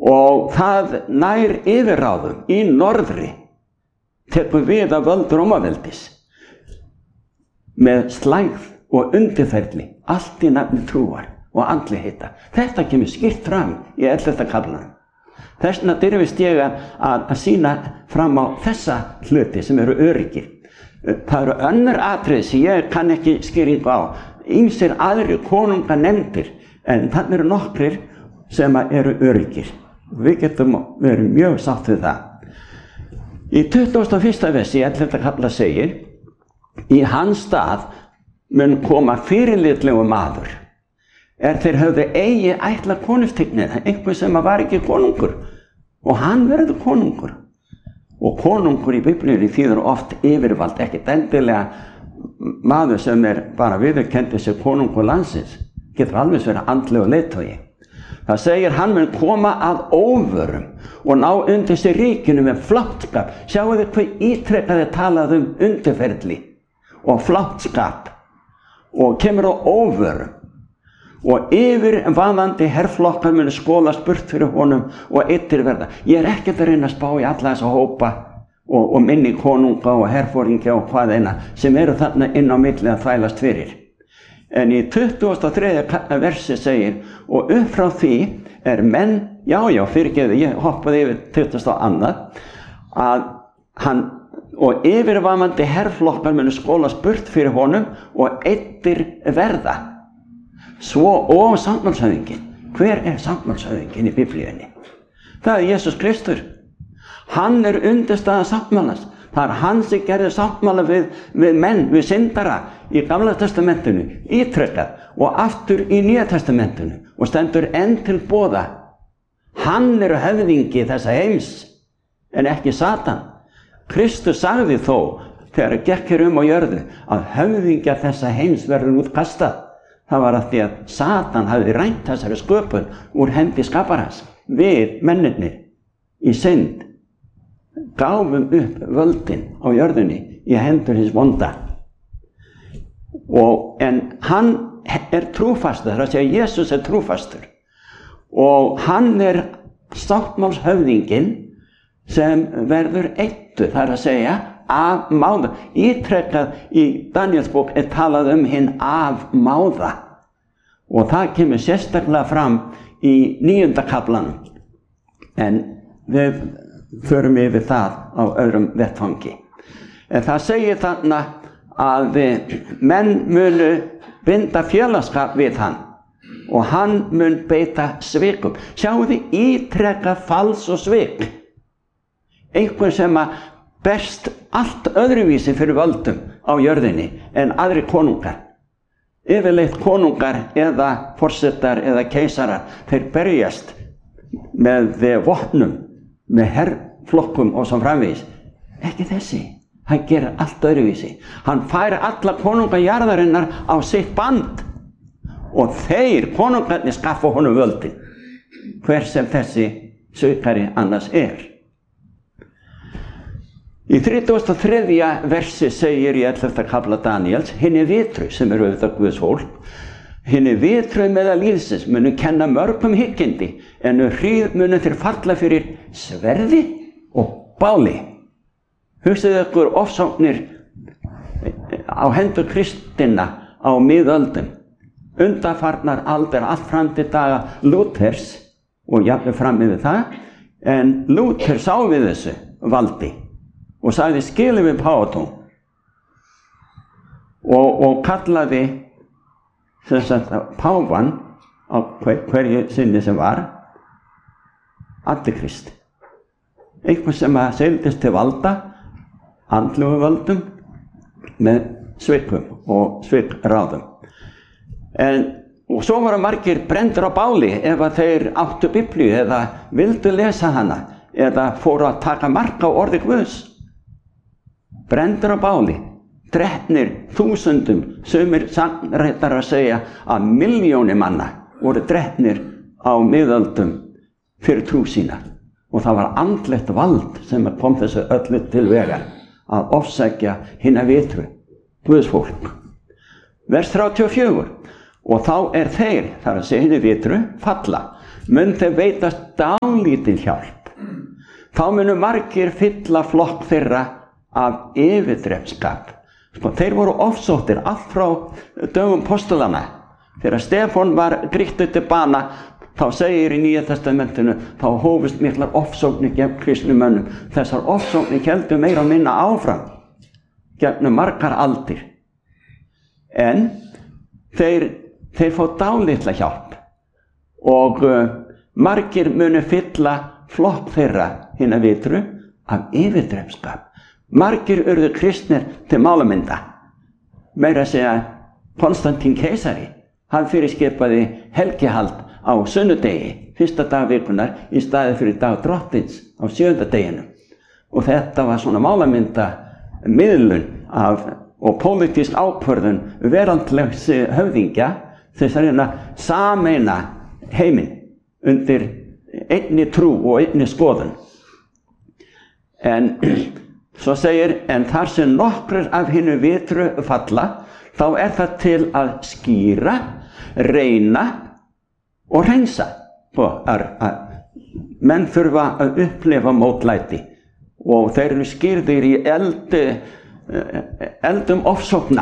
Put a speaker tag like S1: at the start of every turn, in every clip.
S1: og það nær yfirráðum í norðri, tekur við af völd Rómaveldis með slægð og undirferli, allt í nafni trúar og andlegheitta. Þetta kemur skýrt fram í 11. kaflanum. Þess vegna dirfist ég að sýna fram á þessa hluti sem eru öryggir. Það eru önnur atriði sem ég kann ekki skýringu á. Ýmsir aðrir konunga nefndir, en þannig eru nokkrir sem eru öryggir. Við getum verið mjög sátt við það. Í 21. versi í 11. kafla segir: í hans stað mun koma fyrirlitlegu maður, þeir höfðu eigi ætla konungstignið, einhver sem var ekki konungur, og hann verður konungur. Og konungur í Biblíunni þýðir oft yfirvald, ekki endilega maður sem bara viðurkenndi sig konungur landsins, getur alveg verið andlegur leiðtogi. Það segir hann mun koma að óvörum og ná undir sig ríkinu með fláttskap. Sjáu þið hvað ítrekað talað undirferli og fláttskap, og kemur á óvörum, og yfirvaðandi herflokkar munu skolast burt fyrir honum og eittir verða. Ég ekkert að reyna að spá í alla þessa hópa og minni konunga og herforingja og hvað eina sem eru þarna inn á milli að þvælast fyrir. En í 23. versi segir: og upp frá því menn, fyrirgeðu, ég hoppaði yfir 20. annað, að hann og yfirvamandi herflokkar munu skolast burt fyrir honum og eittir verða. Svo og sáttmálshöfðinginn. Hver sáttmálshöfðinginn í Biblíunni? Það Jesús Kristur. Hann undirstaða sáttmálans. Það hann sem gerði sáttmála við menn, við syndara í Gamla testamentinu, ítrekað, og aftur í Nýja testamentinu, og stendur enn til boða. Hann höfðingi þessa heims, en ekki Satan. Kristus sagði þó, þegar gekk hér á jörðu, að höfðingja þessa heims verður útkastað. Það var að því að Satan hafði rænt þessari sköpun úr hendi skaparans. Við, mennirnir, í synd, gáfum upp völdin á jörðunni í hendur hins vonda. En hann trúfastur, það er að segja Jesús trúfastur, og hann sáttmálshöfðinginn sem verður eittur, það er að segja afmáða. Ítrekað í Danielsbók talað hinn afmáða, og það kemur sérstaklega fram í 9. kaflanum, en við förum yfir það á öðrum vettfangi. En það segir þarna að menn munu binda félagsskap við hann, og hann mun beita svikum. Sjáu þið ítrekað fals og svik. Einhver sem berst allt öðruvísi fyrir völdum á jörðinni en aðri konungar. Yfirleitt konungar eða forsetar eða keisarar, þeir berjast með vopnum, með herflokkum og svo framvegis. Ekki þessi. Hann gerir allt öðruvísi. Hann fær alla konunga jarðarinnar á sitt band, og þeir konungarnir skaffa honum völdin, hver sem þessi sökari annars Í 33. versi segir í 11. kafla Daniels: hinni vitru, sem auðvitað Guðs fólk, hinni vitru meðal lífsins munu kenna mörgum hyggindi, en hríð munu þeir falla fyrir sverði og báli. Hugsið ykkur ofsóknir á hendur kristinna á miðöldum, undanfarnar aldir, allt fram til daga Lúthers, og jafnvel fram yfir það. En Lúther sá við þessu valdi og sagði skilið við páfatón, og kallaði páfann á hverju sinni sem var antikrist, einhver sem seildist til valda, andlegu völdum, með svikum og svikráðum. Og svo voru margir brenndir á báli ef að þeir áttu Biblíu eða vildu lesa hana eða fóru að taka mark á orði Guðs. Brenndir á báli, drepnir þúsundum, sumir sagnreitar að segja að milljónir manna voru drepnir á miðöldum fyrir trú sína. Og það var andlegt vald sem kom þessu öllu til vega, að ofsækja hina vitru, Guðs fólk. Vers 34. Og þá þeir, það er að segja hina vitru, falla. Mun þeir veitast dálítil hjálp, þá munu margir fylla flokk þeirra af yfirdrepskap. Þeir voru ofsóttir allt frá dögum postulana. Þegar Stefán var grýttur til bana, þá segir í Nýja testamentinu, þá hófust miklar ofsóknir gegn kristnumönnum. Þessar ofsóknir héldu meira og minna áfram gegnum margar aldir. En þeir fá dálitla hjálp og margir munu fylla flokk þeirra hinna vitru af yfirdrepskap. Margir urðu kristnir til málamynda. Meira að segja Konstantín keisari, hann fyrirskipaði helgihald á sunnudegi, fyrsta dag vikunar, í staði fyrir dag drottins á 7. deginum. Og þetta var svona málamynda miðlun og pólitísk ákvörðun veraldlegs höfðingja þess að reyna sameina heiminn undir einni trú og einni skoðun. En svo segir, en þar sem nokkrir af hinu vitru falla, þá er það til að skýra, reyna og hreinsa. Menn þurfa að upplifa mótlæti og þeir eru skýrðir í eldum ofsókna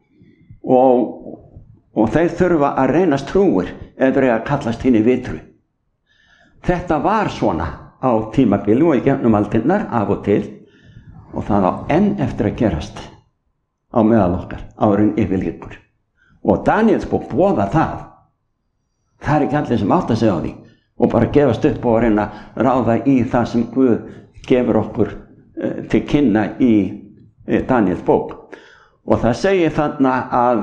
S1: og þeir þurfa að reynast trúir eða að kallast hinu vitru. Þetta var svona á tímabili og í gegnum aldirnar af og til, og það á enn eftir að gerast á meðal okkar árin yfirlíkur. Og Daníels bók boðar það. Það er ekki allir sem átta sig á því og bara gefast upp og reyna að ráða í það sem Guð gefur okkur til kynna í Daníels bók. Og það segir þarna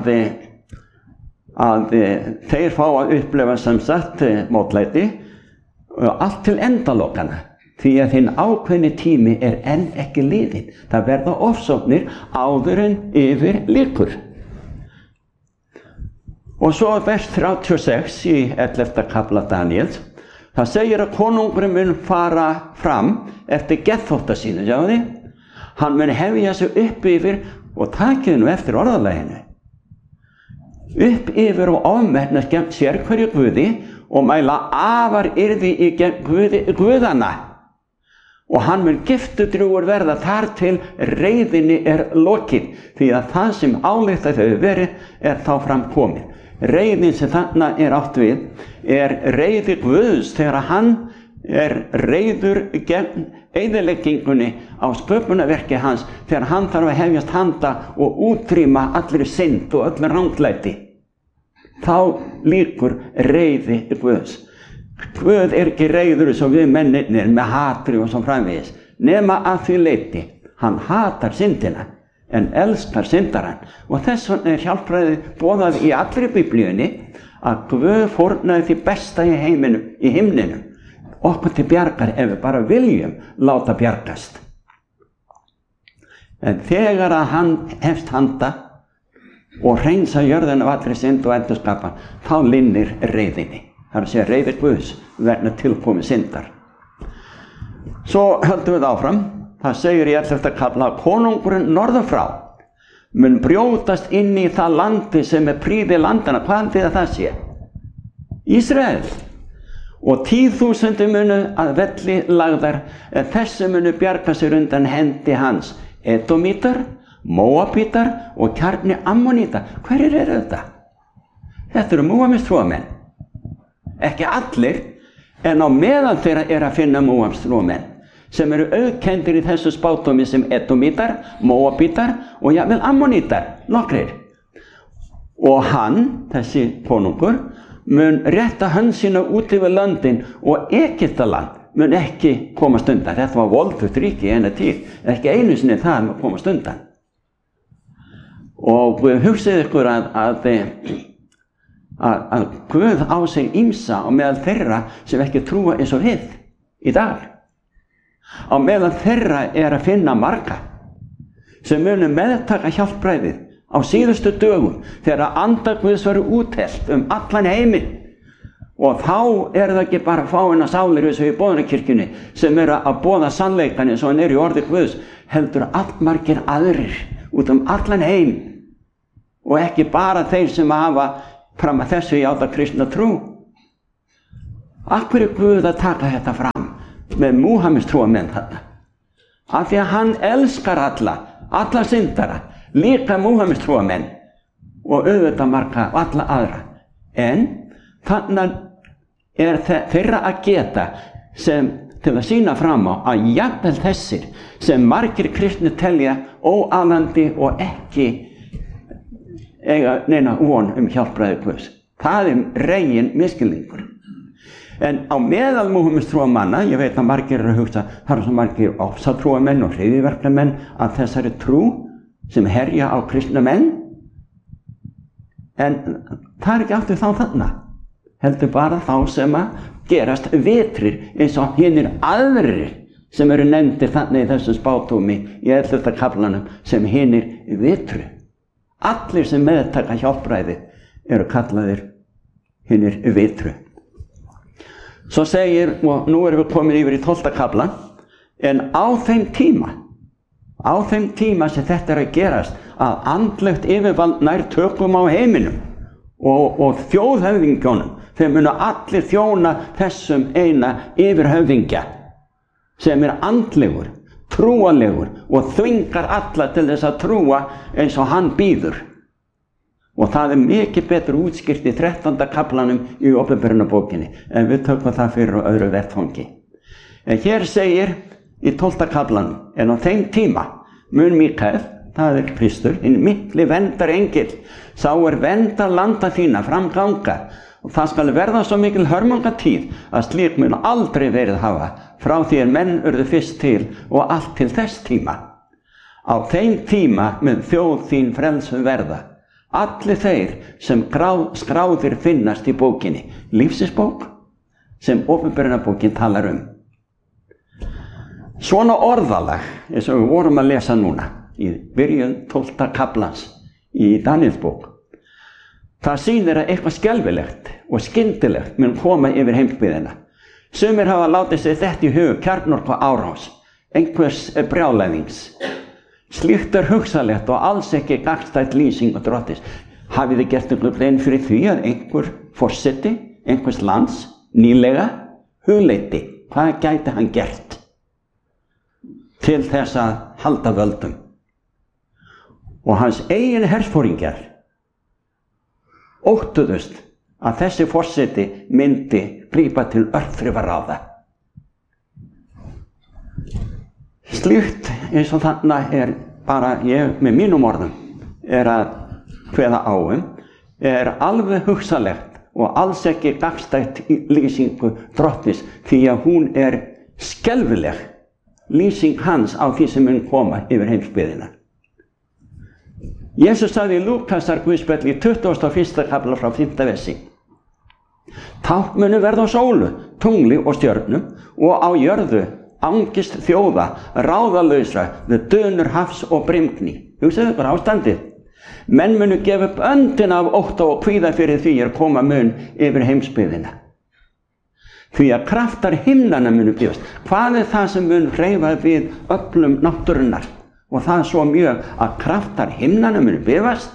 S1: að þeir fá að upplifa sem sagt mótlæti allt til endalokana. Því að hinn ákveðni tími er enn ekki liðinn. Það verða ofsóknir áður en yfir lýkur. Og svo vers 36 í 11. kafla Daníels, það segir að konungurinn mun fara fram eftir geðþótta sínu, sjáðu þið? Hann mun hefja sig upp yfir, og takið nú eftir orðalaginu, upp yfir og ofmennast gegn sérhverju guði og mæla afar yrði í gegn guðana. Og hann mun giftudrjúgur verða þar til reiðinni er lokið, því að það sem ályktað hefur verið er þá fram komið. Reiðin sem þarna er átt við er reiði Guðs þegar hann er reiður gegn eyðileggingunni á sköpunarverki hans, þegar hann þarf að hefjast handa og útrýma allri synd og öllu ranglæti. Þá lýkur reiði Guðs. Guð er ekki reiður eins og við mennirnir með hatri og svo framvegis, nema að því leyti. Hann hatar syndina en elskar syndarann. Og þess vegna er hjálpræðið boðað í allri Biblíunni að Guð fórnaði því besta í heiminum, í himninum, okkur til bjargar ef við bara viljum láta bjargast. En þegar að hann hefst handa og hreinsa jörðina af allri synd og endurskapan, þá linnir reiðinni. Það er að segja reiði Guðs vegna tilkomi syndar. Svo höldum við áfram. Það segir í 11. kafla að konungurinn norður frá mun brjótast inn í það landi sem er prýði landana. Hvað þýðir það sé? Ísrael. Og 10.000 munu að velli lagðar, en þessi munu bjarga sér undan hendi hans. Edomítar, Móabítar og kjarni Ammoníta. Hverjir eru þetta? Þetta eru Móabítrúamenn. Ekki allir, en á meðal þeirra er að finna Móabítrúamenn sem eru auðkenndir í þessu spádómi sem Edomítar, Móabítar og jafnvel Ammonítar, nokkrir. Og hann, þessi konungur, mun rétta hönd sína út yfir löndin og Egyptaland mun ekki komast undan. Þetta var voldugt ríki í eina tíð, ekki einu sinni það að komast undan. Og hugsið ykkur að Guð á sig ýmsa á meðal þeirra sem ekki trúa eins og við í dag. Á meðal þeirra er að finna marga sem munu meðtaka hjálpræðið á síðustu dögum þegar anda Guðs verður úthellt allan heiminn. Og þá er það ekki bara fáeina sálir eins og í boðunarkirkjunni sem eru að boða sannleikann eins og hann er í orði Guðs, heldur allmargir aðrir út allan heim og ekki bara þeir sem hafa fram að þessu játa kristna trú. Af hverju er Guð að taka þetta fram? með Múhameðs trúamenn þarna. Af því að hann elskar alla syndara, líka Múhameðs trúamenn og auðvitað marga og alla aðra. En þannig er þeirra að geta sem til að sýna fram á að jafnvel þessir sem margir kristnir telja óalandi og ekki eiga neina von hjálpræði Guðs. Það regin misskilningur. En á meðal Múhameðs trúamanna, ég veit að margir eru að hugsa, það eru svo margir ofsatrúamenn og hryðjuverkamenn að þessari trú sem herja á kristna menn, en það ekki aftur þá þarna, heldur bara þá sem að gerast vitrir eins og hinir aðrir sem eru nefndir þannig í þessum spátúmi í 11. kaflanum sem hinir vitru. Allir sem meðtaka hjálpræði eru kallaðir hinir vitru. Svo segir, og nú erum við komin yfir í 12. kaflan, en á þeim tíma sem þetta er að gerast, að andlegt yfirvald nær tökum á heiminum og þjóðhöfðingjónum, þeir munu allir þjóna þessum eina yfirhöfðingja sem er andlegur, trúalegur og þvingar alla til þess að trúa eins og hann býður. Og það er mikið betur útskýrt í 13. kaflanum í Opinberunarbókinni, en við tökum það fyrir á öðru vettfangi. En hér segir í 12. kaflanum, en á þeim tíma mun Mikael, það er Kristur, hinn mikli verndarengill, sá er verndar landa þína framganga, og það skal verða svo mikil hörmungatíð að slíkt mun aldrei verið hafa frá því að menn urðu fyrst til og allt til þess tíma. Á þeim tíma mun þjóð þín frelsuð verða, allir þeir sem skráðir finnast í bókinni, lífsins-bók sem Opinberunarbókin talar um. Svona orðalag, eins og við vorum að lesa núna í byrjun 12. kaflans í Daníelsbók, það sýnir að eitthvað skelfilegt og skyndilegt mun koma yfir heimsbyggðina. Sumir hafa látið sér þetta í hug kjarnorku árás, einhvers brjálæðings. Slíkt er hugsanlegt og alls ekki gagnstætt lýsing og Drottins. Hafið þið gert ykkur grein fyrir því að einhver forseti, einhvers lands, nýlega, hugleiddi, hvað gæti hann gert til þess að halda völdum? Og hans eigin hersforingjar óttuðust að þessi forseti myndi grípa til örþrifaráða. Slíkt eins og þannig er bara ég með mínum orðum er að kveða á er alveg hugsanlegt og alls ekki gagnstætt lýsingu Drottins, því að hún er skelfileg lýsing hans á því sem mun koma yfir heimsbyggðina. Jesus sagði í Lúkasar Guðspjalli í 21. kafla frá 5. versi: Tákn munu verða á sólu, tungli og stjörnum, og á jörðu angist þjóða, ráðalausra við dönur hafs og brimgni. Hugsaðu ykkur ástandið. Menn munu gefa upp öndina af ótta og kvíða fyrir því að koma mun yfir heimsbyggðina. Því að kraftar himnanna munu bíðast. Hvað er það sem mun hreyfa við öflum náttúrunnar? Og það svo mjög að kraftar himnanna munu bíðast.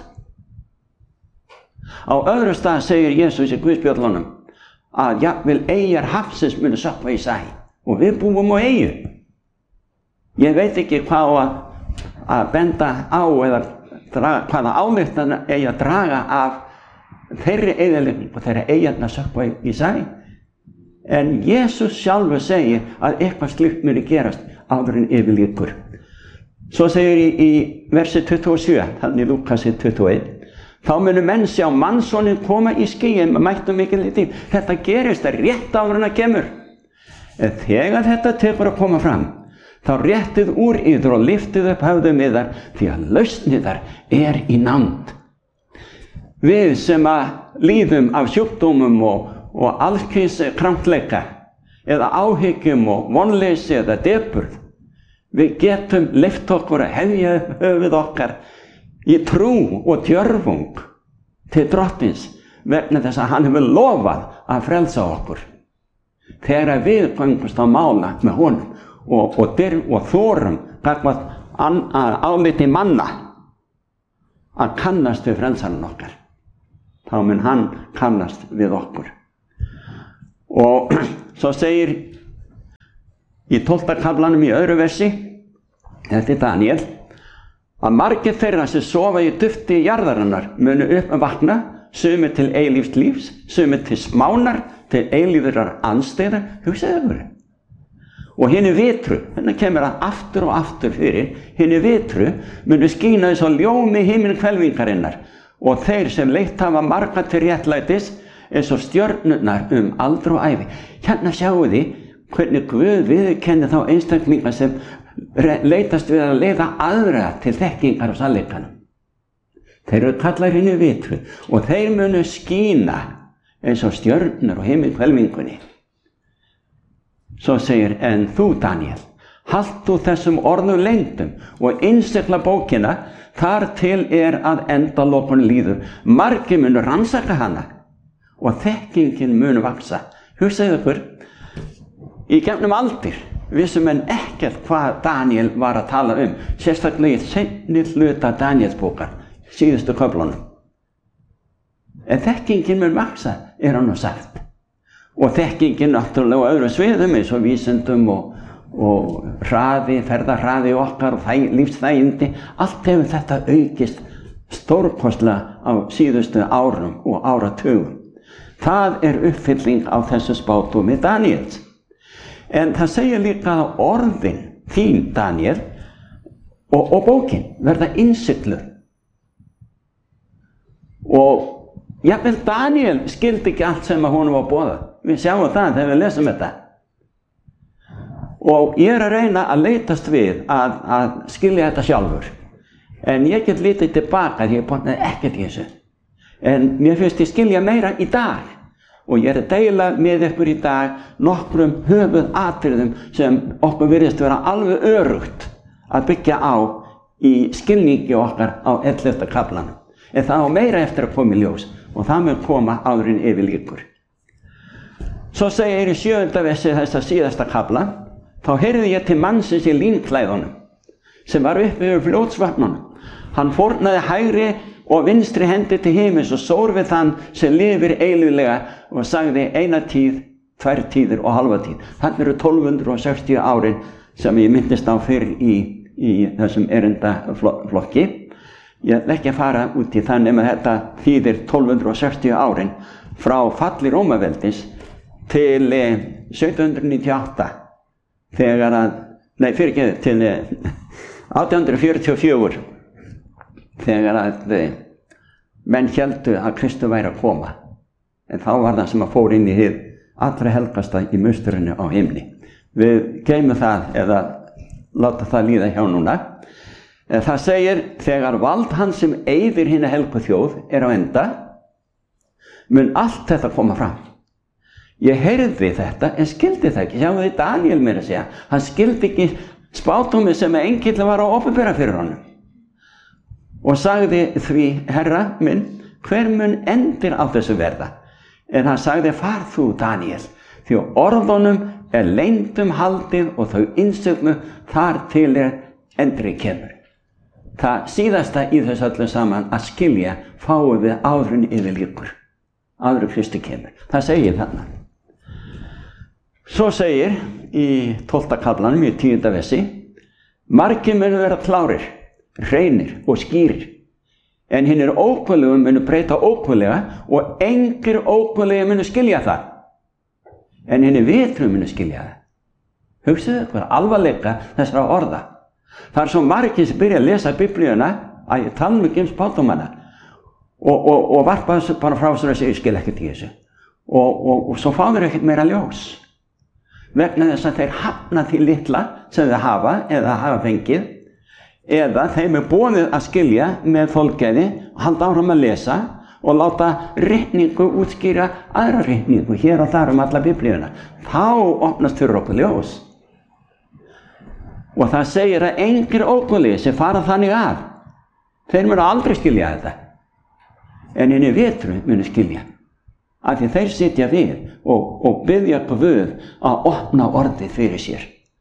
S1: Á öðru stað segir Jesus í Guðspjöllunum að jafnvel eyjar hafsins munu sökkva í sæ. Og við búum á eyju. Ég veit ekki hvað að benda á eða hvaða ályktanir eigi að draga af þeirri eyðileggingu og þeirra eyjarnar sökkva í sæ. En Jesus sjálfur segir að eitthvað slíkt muni gerast áður en yfir lýkur. Svo segir í versi 27, þannig í Lúkasi 21, þá munu menn sjá mannssonin koma í skýjum með mættum mikilli tíð. Þetta gerist rétt áður en það kemur. En þegar þetta tekur að koma fram, þá réttið úr yður og liftið upp höfðum yðar, því að lausn yðar er í nánd. Við sem að líðum af sjúkdómum og allskyns krampleika, eða áhyggjum og vonleysi eða depurð, við getum leyft okkur að hefja upp höfuð okkar í trú og djörfung til Drottins, vegna þess að hann hefur lofað að frelsa okkur. Þegar við göngumst á mála með honum og þorum gagnvart áliti manna að kannast við frelsarann okkar, þá mun hann kannast við okkur. Og svo segir í 12. kaflanum í 2. versi, þetta er Daniel, að margir þeirra sem sofa í dufti jarðarinnar munu vakna, sumir til eilífs lífs, sumir til smánar, til eilífrar andstæðar, hugsaðu ykkur. Og hinni vitru, hérna kemur að aftur og aftur fyrir, hinni vitru munu skína eins og ljómi himinhvelfingarinnar og þeir sem leitt hafa marga til réttlætis eins og stjörnurnar aldur og ævi. Hérna sjáu þið hvernig Guð viðurkennir þá einstaklinga sem leitast við að leiða aðra til þekkingar og sannleikanum. Þeir eru kallar hinni vitru og þeir munu skína eins og stjörnur og himinhvelfingunni. Svo segir, en þú Daniel, halt þú þessum orðum leyndum og innsigla bókina þar til að endalokun líður. Margir munu rannsaka hana og þekkingin munu vaksa. Hugsaðu ykkur, í gegnum aldir vissum menn ekkert hvað Daniel var að tala sérstaklega í seinni hluta Danielsbókar, síðustu köflunum. En þekkingin mun vaksa, hann nú sagt. Og þekkingin náttúrulega á öðrum sviðum eins og vísindum og hraði, ferðahraði okkar og lífsþægindi. Allt hefur þetta aukist stórkostlega á síðustu árum og áratugum. Það er uppfylling á þessu spádómi Daniels. En það segir líka að orðin þín Daniel og bókin verða innsigluð. Og jafnvel Daniel skildi ekki allt sem honum var boðað. Við sjáum það þegar við lesum þetta. Og ég að reyna að leitast við að skilja þetta sjálfur. En ég get litið tilbaka því ég botnaði ekkert í þessu. En mér finnst ég skilja meira í dag. Og ég að deila með ykkur í dag nokkrum höfuðatriðum sem okkur virðist vera alveg örugt að byggja á í skilningi okkar á 11. kaflanum. En það á meira eftir að koma í ljós og það mun koma áður en yfir lýkur. Svo segir í 7. versi þessa síðasta kafla, þá heyrði ég til mannsins í línklæðunum sem var uppi yfir fljótsvatnunum. Hann fórnaði hægri og vinstri hendi til himins og sór við þann sem lifir eilíflega og sagði eina tíð, 2 tíðir og halva tíð. Þannig eru 1260 árin sem ég myndist á fyrr í þessum erindaflokki. Ég ætla ekki að fara út í það nema þetta þýðir 1260 árin frá falli Rómaveldis til 1798 til 1844 þegar menn héldu að Kristur væri að koma. En þá var það sem að fór inn í hið allra helgasta í musturinu á himni. Við geymum það eða láta það líða hjá núna. Það segir, þegar vald hans sem eyðir hina helgu þjóð á enda, mun allt þetta koma fram. Ég heyrði þetta en skildi það ekki. Sjáum við Daniel meira að segja. Hann skildi ekki spádóminn sem engill var að opinbera fyrir honum. Og sagði því, Herra minn, hver mun endir á þessu verða? En hann sagði, far þú Daniel, því orðunum leyndum haldið og þau innsögnu þar til endri kemur. Það síðasta í þessu öllu saman að skilja fáum við áðurinn yfir lýkur. Áður Kristi kemur. Það segir þarna. Svo segir í 12. kaflanum í 10. versi, margir munu vera klárir, hreinir og skýrir, en hinnir ókvöðlegum munu breyta ókvöðlega og engir ókvöðlega munu skilja það, en hinnir vitru munu skilja það. Hugsaðu hvað alvarleika þessara orða. Það er svo margir sem byrja að lesa Biblíuna að ég tala um ekki spádómana og varpa þessu bara frá sér að segja, ég skil ekkert í þessu. Og svo fá þeir ekkert meira ljós. Vegna þess að þeir hafna því litla sem þeir hafa eða hafa fengið, eða þeim boðið að skilja með þolgæði og halda áfram að lesa og láta ritningu útskýra aðra ritningu hér og þar alla Biblíuna. Þá opnast fyrir okkur ljós. Og það segir að engir ókunnugir sem fara þannig að, þeir munu aldrei skilja þetta. En hinir vitru munu skilja. Af því þeir sitja við og biðja Guð að opna orðið fyrir sér.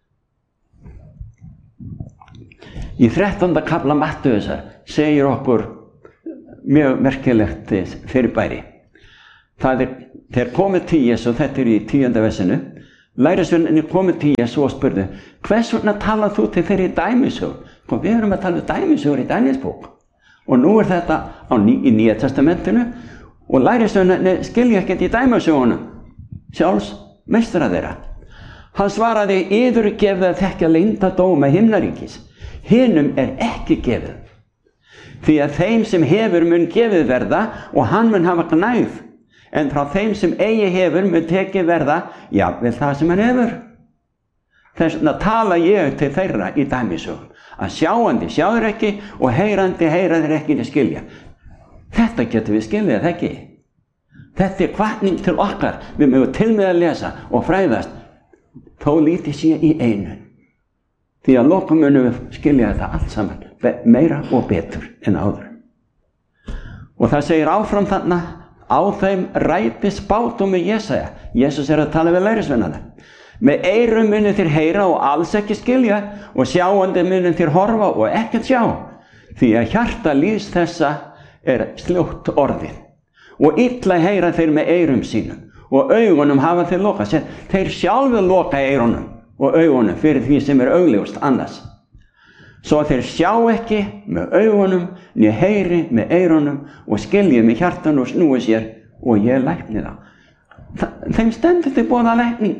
S1: Í 13. kafla Mattheusar segir okkur mjög merkilegt fyrirbæri. Það þeir komið til Jesú, þetta í 10. versinu, lærisveinarnir komu til Jesú og spurðu, hvers vegna talar þú til þeirri dæmisögur? Við erum að tala dæmisögur í Daníelsbók. Og nú þetta í Nýja testamentinu og lærisveinarnir skilja ekkert í dæmisögunum, sjálfs meistara þeirra. Hann svaraði, yður gefið að þekkja leyndardóma himnaríkis. Hinum ekki gefið. Því að þeim sem hefur mun gefið verða og hann mun hafa gnægð. En frá þeim sem eigi hefur mun tekið verða, jafnvel það sem hann hefur. Þess vegna tala ég til þeirra í dæmisögum, að sjáandi sjáður ekki og heyrandi heyraðir ekki til skilja. Þetta getum við skiljað ekki. Þetta hvatning til okkar, við mögum til með að lesa og fræðast, þó lítið sé í einu. Því að lokum munum við skilja þetta allt saman, meira og betur en áður. Og það segir áfram þarna, á þeim ræti spádómur Jesaja. Jesús að tala við lærisveinana. Með eyrum munum þér heyra og alls ekki skilja og sjáandi munum þér horfa og ekkert sjá. Því að hjarta líðs þessa sljótt orðið. Og illa heyra þeir með eyrum sínum og augunum hafa þeir lokað. Þeir sjálfur loka eyrunum og augunum fyrir því sem augljóst annars. Svo þeir sjá ekki með augunum, né heyri með eyrunum og skilji með hjartan og snúi sér og ég lækni þá. Þeim stendur til boða lækning.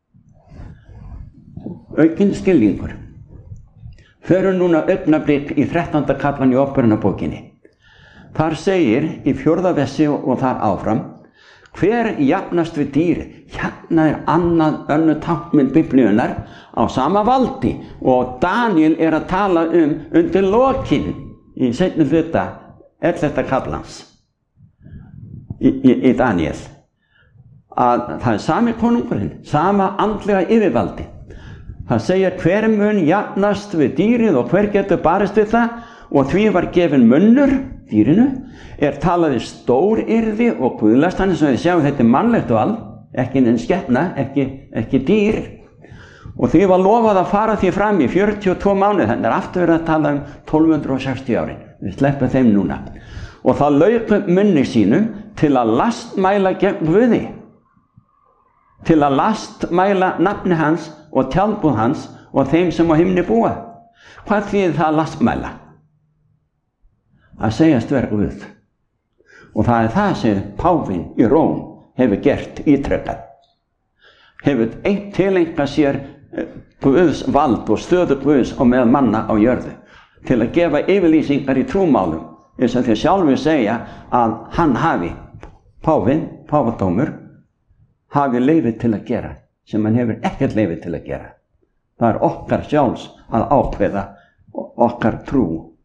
S1: Aukinn skilningur. Förum núna augnablik í 13. kaflan í Óperunarbókinni. Þar segir í 4. versi og þar áfram, hver jafnast við dýri? Hérna önnur táknmynd Biblíunnar á sama valdi og Daníel að tala undir lokin í seinni hluta 11. kaflans í Daníel. Að það sami konungurinn, sama andlega yfirvaldi. Það segir hver mun jafnast við dýrið og hver getur barist við það og því var gefin munnur dýrinu, talaði stóryrði og guðlast, þannig sem við sjáum þetta mannlegt vald, ekki en skepna, ekki dýr. Og því var lofað að fara því fram í 42 mánuði, þannig aftur verið að tala 1260 árin. Við sleppum þeim núna. Og það lauk munni sínum til að lastmæla gegn Guði, til að lastmæla nafni hans og tjaldbúð hans og þeim sem á himni búa. Hvað þýðir það að lastmæla? Að segjast vera Guð. Og það það sem páfinn í Róm hefur gert ítrekað. Hefur tileinkað sér Guðs vald og stöðu Guðs og með manna á jörðu til að gefa yfirlýsingar í trúmálum eins og þeir sjálfur segja að hann hafi, páfinn, páfadómur, hafi leyfi til að gera sem hann hefur ekkert leyfi til að gera. Það okkar sjálfs að ákveða okkar trú.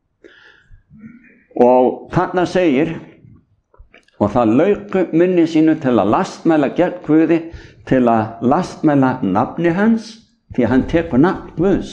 S1: Og þarna segir, og það lauk munni sínu til að lastmæla gegn Guði, til að lastmæla nafni hans, því að hann tekur nafn Guðs.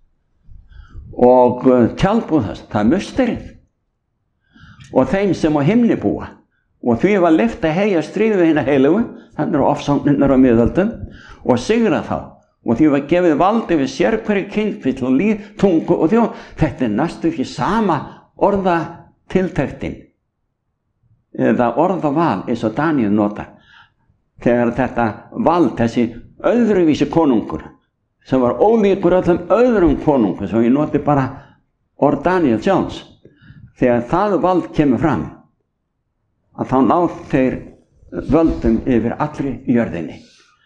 S1: Og tjaldbúð þess, það musterið. Og þeim sem á himni búa. Og því var leyft að heyja stríð við hina heilugu, þannig eru ofsóknirnar á miðöldum, og sigra þá. Og því var gefið valdi við sérhverju kynfvill og líð, tungu og þjóð. Þetta næstu ekki sama orðatiltektin eða orðaval eins og Daníel nota. Þegar þetta vald, þessi öðruvísi konungur, sem var ólíkur öllum öðrum konungur, sem ég noti bara orð Daníel sjálfs, þegar það vald kemur fram, að þá náð þeir völdum yfir allri jörðinni.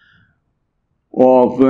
S1: Og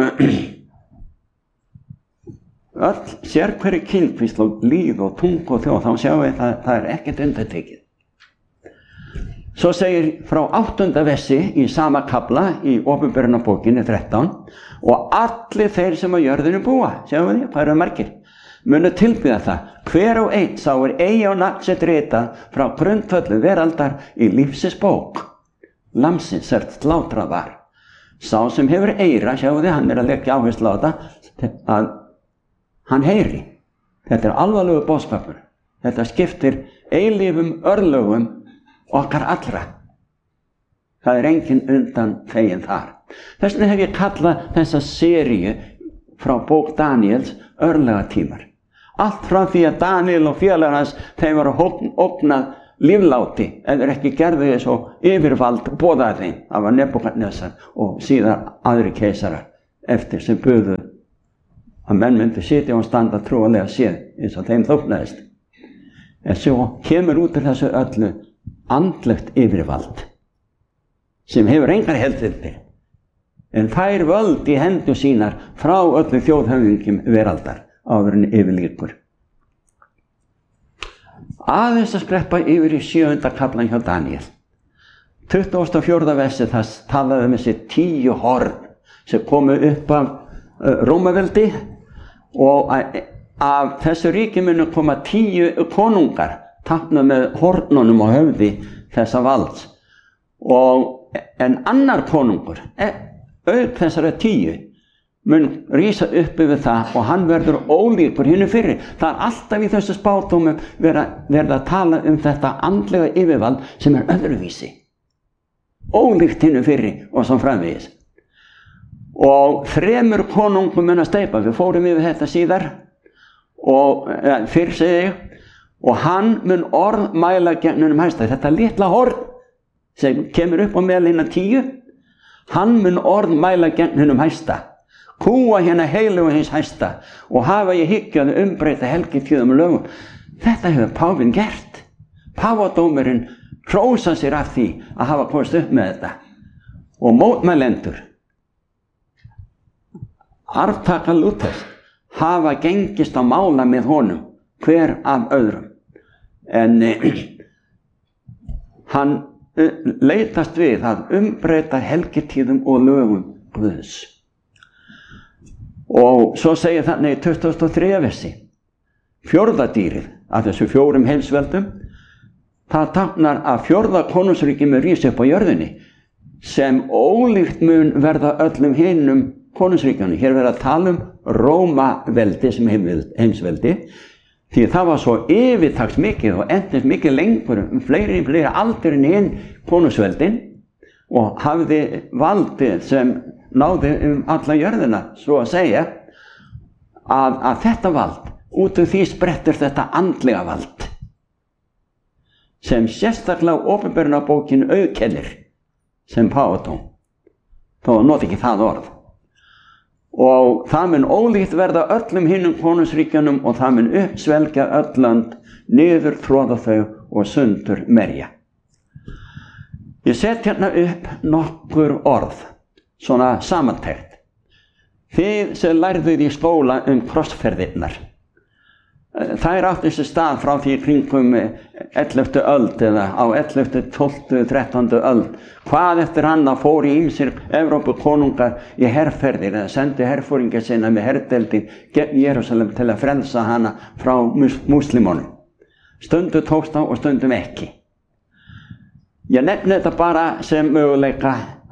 S1: öll sérhverju kynfvísl og líð og tungu og þjóð, þá sjáum við að það ekkert undantekið. Svo segir frá 8. versi í sama kafla í Opinberunarbókinni 13, og allir þeir sem á jörðinu búa, sjáum við því, hvað eru margir, munu tilbyða það, hver og einn sá eigi á nafn sitt ritað frá grundvöllu veraldar í lífsins bók, lamsins slátrað var. Sá sem hefur eyra, sjáum við, hann að leggja áherslu á þetta, að hann heyri. Þetta alvarlegur boðskapur. Þetta skiptir eilífum örlögum okkar allra. Það engin undan þegin þar. Þess vegna hef ég kallað þessa seríu frá bók Daníels örlagatímar. Allt frá því að Daníel og félagar hans, þeim var ógnað lífláti ef þeir ekki gerðu þess og yfirvald boðaði þeim. Það var Nebúkadnesar og síðan aðri keisarar eftir sem buðu að menn myndi sitja og standa trúarlega séð eins og þeim þóknaðist. En svo kemur út úr þessu öllu andlegt yfirvald sem hefur engar heildir en fær völd í hendur sínar frá öllu þjóðhöfðingjum veraldar áður en yfirlíkur. Aðeins að skreppa yfir í 7. kaflan hjá Daníel. 24. versi það talaði um þessi 10 horn sem komu upp af Rómaveldi og af þessu ríki munu koma 10 konungar táknað með hornunum á höfði þessa valds. En annar konungur, auk þessara 10, mun rísa upp yfir það og hann verður ólíkur hinu fyrri. Það alltaf í þessu spádómum verið að tala um þetta andlega yfirvald sem öðruvísi. Ólíkt hinu fyrri og svo framvegis. Og 3 konungum mun að steypa, við fórum yfir þetta síðar, og fyrr segi ég, og hann mun orð mæla gegn hinum hæsta. Þetta litla horn sem kemur upp á meðal 10, hann mun orð mæla gegn hinum hæsta. Kúa hérna heilugu hins hæsta og hafa ég hyggju að umbreyta helgitíðum og lögum. Þetta hefur páfinn gert. Páfadómurinn hrósa sér af því að hafa komist upp með þetta. Og mótmælendur, arftaka Lúthers, hafa gengist á mála með honum, hver af öðrum. En hann leitast við að umbreyta helgitíðum og lögum Guðs. Og svo segir þannig í 23. versi, 4. dýrið af þessu 4 heimsveldum, það táknar að 4. konungsríki mun rísa upp á jörðinni sem ólíkt mun verða öllum hinum konungsríkjunum. Hér verða að tala um Rómaveldi sem heimsveldi, því það var svo yfirtaks mikið og endist mikið lengur, fleiri aldur en hinn konungsveldin og hafði valdið sem náði alla jörðina, svo að segja, að þetta vald, út af því sprettur þetta andlega vald, sem sérstaklega opinberunarbókin auðkenir sem páfadóm, þó noti ekki það orð. Og það mun ólíkt verða öllum hinum konungsríkjunum og það mun uppsvelgja öll lönd, niður tróða þau og sundur merja. Ég set hérna upp nokkur orð, svona samantekt. Þið sem lærðuð í skóla krossferðirnar, þær áttu sér stað frá því kringum 11. öld eða á 11., 12., 13. öld. Hvað eftir hann fór í ýmsir Evrópukonungar í herferðir eða sendi herforingja sinna með herdeildi gegn Jerúsalem til að frelsa hana frá múslimunum. Stundum tókst á og stundum ekki. Ég nefni þetta bara sem möguleika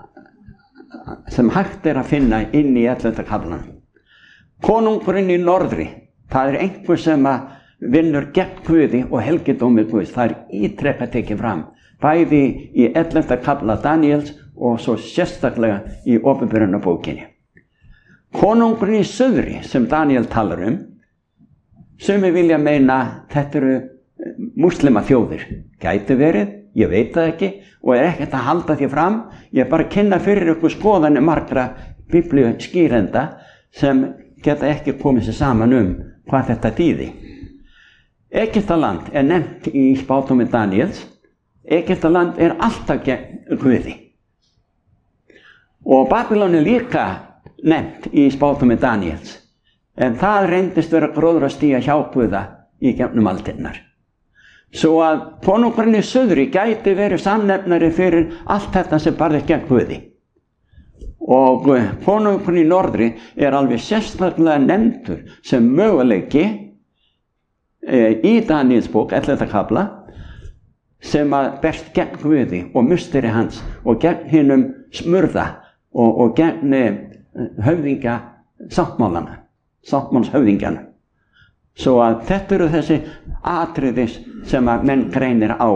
S1: sem hægt að finna inn í 11. kaflanum. Konungurinn í norðri, það einhver sem vinnur gegn Guði og helgidómi Guðs. Það ítrekað tekið fram, bæði í 11. kafla Daníels og svo sérstaklega í opinberunarbókinni. Konungurinn í suðri sem Daníel talar sumir vilja meina þetta eru múslima þjóðir. Gæti verið, ég veit það ekki og ekkert að halda því fram. Ég bara kynna fyrir ykkur skoðanir margra biblíu skýrenda sem geta ekki komið sér saman hvað þetta þýði. Egyptaland nefnt í spádómi Daníels. Egyptaland alltaf gegn Guði. Og Babylon líka nefnt í spádómi Daníels. En það reyndist vera gróðrastía hjá Guða í gegnum aldirnar. Svo að konungurinn í suðri gæti verið samnefnari fyrir allt þetta sem barðist gegn Guði. Og konungurinn í norðri alveg sérstaklega nefndur sem möguleiki í Daníels bók, 11. kafla, sem berst gegn Guði og musteri hans og gegn hinum smurða og gegn höfðingja sáttmálshöfðingjana. Svo að þetta eru þessi atriði sem menn greinir á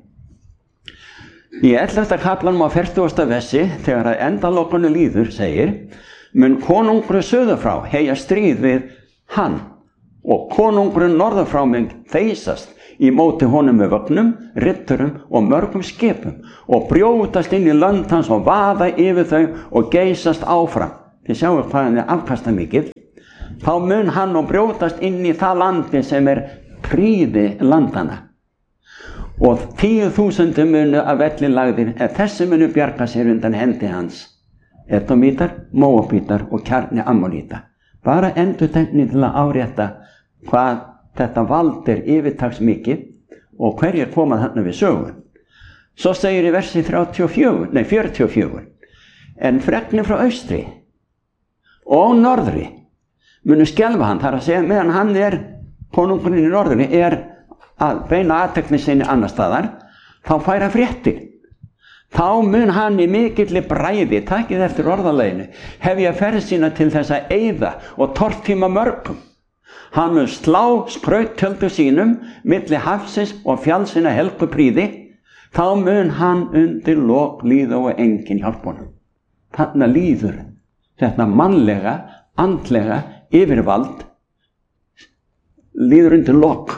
S1: Í 11. kaflanum á 40. versi, þegar að endalokanu líður, segir: mun konungur suður frá heyja stríð við hann og konungurinn norður frá mun þeysast í móti honum með vögnum, riddurum og mörgum skipum og brjótast inn í lönd hans og vaða yfir þau og geysast áfram. Þið sjáu hvað hann afkastamikið. Þá mun hann og brjótast inn í það landi sem prýði landana. Og 10.000 munu af velli lagðir, en þessi munu bjarga sér undan hendi hans. Edomítar, Móabítar og kjarni Ammoníta. Bara endurtekning til að árétta hvað þetta vald yfirtaksmikið og hverjir koma þarna við sögu. Svo segir í versi 44, en fregnir frá austri og norðri munu skelfa hann, þar að segja meðan hann konungurinn í norðri að beina athygli sinni annar staðar, þá færa fréttir. Þá mun hann í mikilli bræði, takið eftir orðaleginu, hefja ferð sína til þess að eyða og tortíma mörgum. Hann mun slá skrauttjöldu sínum milli hafsins og fjallsina helgu prýði, þá mun hann undir lok líða og enginn hjálpa honum. Þarna líður þetta mannlega, andlega yfirvald líður undir lok.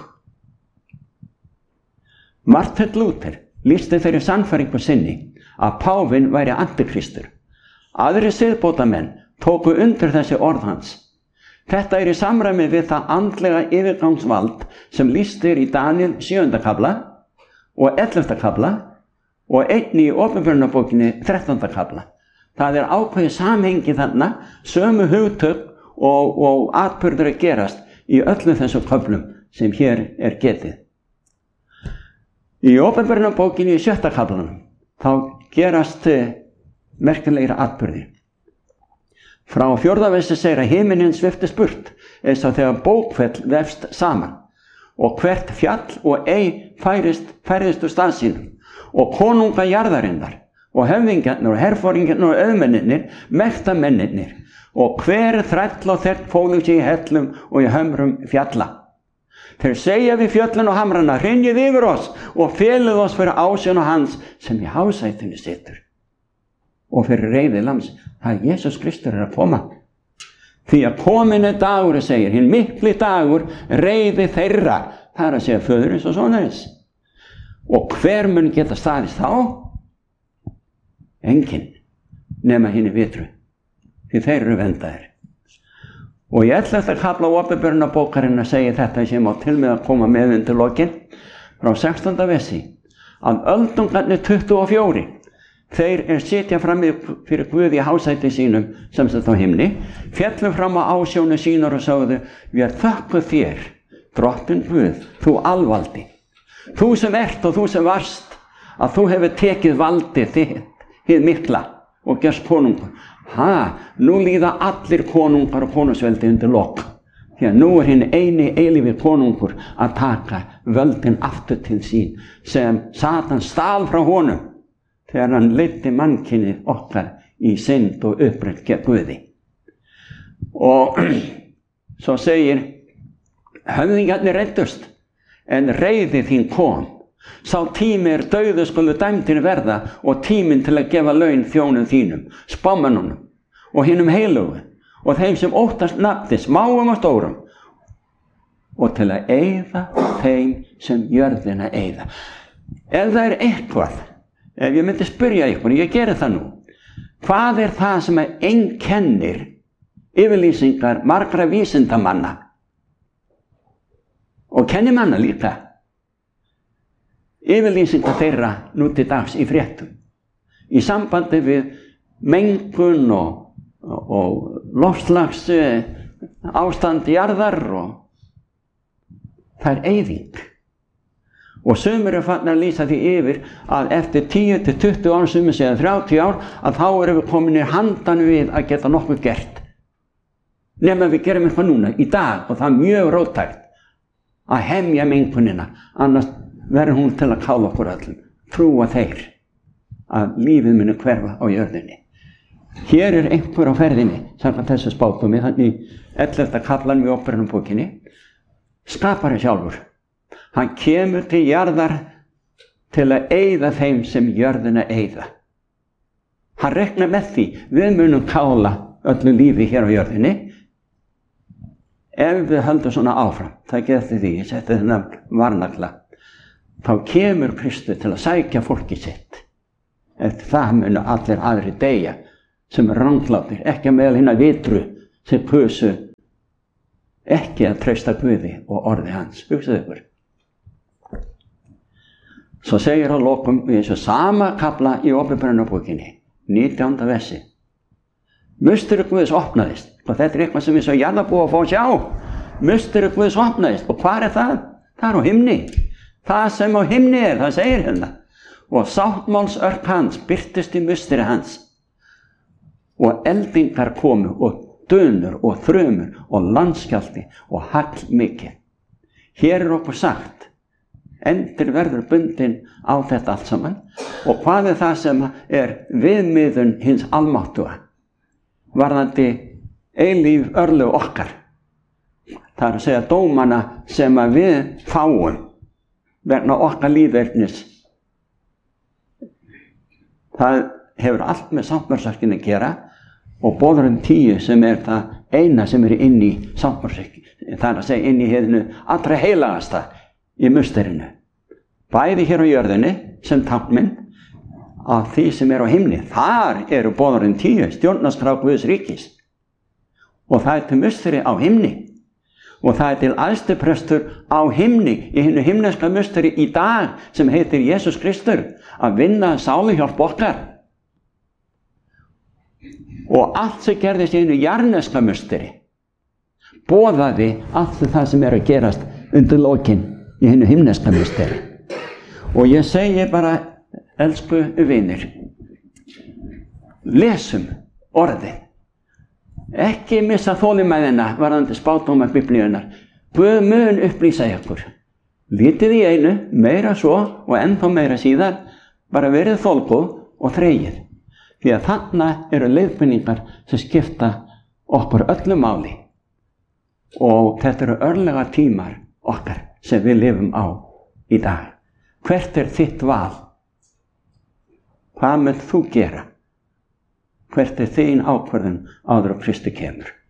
S1: Martin Luther lýsti þeirri sannfæringu sinni að páfinn væri antikristur. Aðrir siðbótamenn tóku undir þessi orð hans. Þetta í samræmi við það andlega yfirgangsvald sem lýst í Daniel 7. kafla og 11. kafla og einnig í Opinberunarbókinni 13. kafla. Það ákveðið samhengi þarna, sömu hugtök og atburður að gerast í öllum þessum köflum sem hér getið. Í Opinberunarbókinni í 7. kaflanum þá gerast merkilegir atburðir. Frá 4. versi segir að himinninn sviptist burt eins og þegar bókfell vefst saman og hvert fjall og færðist úr stað sínum og konunga jarðarinnar og höfðingjarnir og herforingjarnir og auðmennirnir, mektamennirnir og hver þræll og þegn fólu sig í hellum og í hömrum fjalla. Þeir segja við fjöllin og hamrana, hrynjið yfir oss og felið oss fyrir ásjón hans sem í hásætinu situr. Og fyrir reiði lams, það Jesús Kristur að koma. Því að komin dagur, segir, hinn mikli dagur, reiði þeirra, það að segja föðurins og sonarins. Og hver mun geta staðist þá? Enginn, nema hinni vitru, því þeir eru vendaðir. Og í 11. kafla Opinberunarbókarinnar segir þetta sem á til með að koma með undir lokin frá 16. versi að öldungarnir 24 þeir sitja fram fyrir Guð í hásæti sínum sem þetta á himni, fjallu fram á ásjónu sínar og sögðu: við þökkum þér, drottinn Guð, þú alvaldi, þú sem ert og þú sem varst, að þú hefur tekið valdið þitt, hið mikla og gerst konungur. Nú líða allir konungar og konungsveldi undir lok. Því að nú hinn eini eilífi konungur að taka völdin aftur til sín sem Satan stal frá honum þegar hann leiddi mannkynið okkar í synd og upprætt gegn Guði. Og svo segir: höfðingjarnir reiddust, en reiði þín kom. Sá tími dauðu skulu dæmdir verða og tíminn til að gefa laun þjónum þínum, spámennunum og hinum heilugu og þeim sem óttast nafni, smáum og stórum, og til að eyða þeim sem jörðina eyða. Ef það eitthvað, ef ég myndi spyrja ykkur, ég geri það nú, hvað það sem einkennir yfirlýsingar margra vísindamanna og kennimanna líka? Yfirlýsingar þeirra nú til dags í fréttum í sambandi við mengun og loftslags ástand jarðar, og það eyðing. Og sumir farnir að lýsa því yfir að eftir 10 til 20 ár, sumir segja 30 ár, að þá erum við komin í handan við að geta nokkuð gert. Nema við gerum eitthvað núna, í dag, og það mjög róttækt að hemja mengunina, annars verður hún til að kála okkur öllum. Trúa þeir að lífið muni hverfa á jörðinni. Hér einhver á ferðinni, samkvæmt þessu spádómi, þannig 11. kaflan í Opinberunarbókinni, skapari sjálfur. Hann kemur til jarðar til að eyða þeim sem jörðina eyða. Hann reiknar með því, við munum kála öllu lífi hér á jörðinni, ef við höldum svona áfram, það getur því, ég seti þennan varnagla, þá kemur Kristur til að sækja fólki sitt. Eftir það munu allir aðri deyja sem ranglátir, ekki meðal hinna vitru sem kusu ekki að treysta Guði og orði hans. Hugsaðu ykkur. Svo segir á lokum í þessu sama kafla í Åpenbarunarbókinni, 19. versi. Musteri Guðs opnaðist, og þetta er eitthvað sem við svo jarðarbúa fá að sjá. Musteri Guðs opnaðist, og hvar er það? Það er á himni. Það sem á himni er, það segir hérna. Og sáttmálsörk hans birtist í musteri hans. Og eldingar komu, og dönur, og þrumur, og landskjálfti, og hagl mikið. Hér er okkur sagt, endir verður bundin á þetta allt saman. Og hvað er það sem er viðmiðun hins almáttuga? Varðandi eilíf örlög okkar. Það er að segja dómana sem að við fáum vegna okkar lífverðnis. Það hefur allt með sáttmálsörkinni að gera og boðurinn 10 sem er það eina sem er inn í sáttmálsörkinni. Það er að segja inn í heiðinu allra heilagasta í musterinu. Bæði hér á jörðinni sem táknmynd af því sem er á himni. Þar eru boðurinn 10, stjórnarskrá Guðs ríkis. Og það er til musteri á himni. Og það er til æðstiprestur á himni, í hinu himneska musteri í dag sem heitir Jesús Kristur, að vinna sáluhjálp okkar. Og allt sem gerðist í hinu jarneska musteri boðaði allt það sem er að gerast undir lokin í hinu himneska musteri. Og ég segi bara, elsku vinir, lesum orðið. Ekki missa þolinmæðina varðandi spádóma Biblíunnar. Guð mun upplýsa ykkur. Vitið í einu, meira svo og ennþá meira síðar, bara verið þolgóð og þreyið. Því að þarna eru leiðbeiningar sem skipta okkur öllu máli. Og þetta eru örlega tímar okkar sem við lifum á í dag. Hvert er þitt val? Hvað munt þú gera? Hvert er þín ákvörðun áður á Kristi kemur?